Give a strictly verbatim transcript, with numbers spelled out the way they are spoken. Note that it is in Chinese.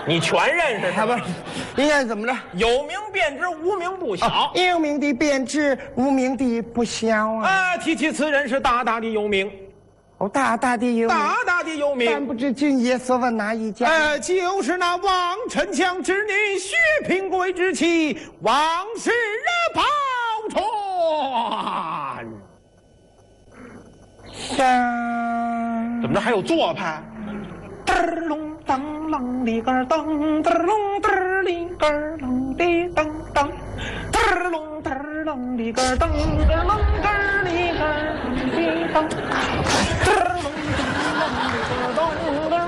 你全认识啊不是，应该怎么着？ 有名便知，无名不晓。 啊、有名的便知，无名的不晓啊！ 啊，提起此人是大大的有名， 哦，大大的有名， 大大的有但名。 不知君爷所问哪一家？ 呃，就是那王丞相之女薛平贵之妻王氏宝钏。 当怎么着还有做派？嘚儿隆当啷里个当，嘚儿隆嘚儿里个啷里当当，嘚儿隆嘚儿啷里个当，嘚儿隆嘚儿里个啷里当。